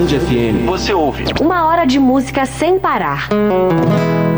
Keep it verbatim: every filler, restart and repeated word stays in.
Band F M. Você ouve uma hora de música sem parar.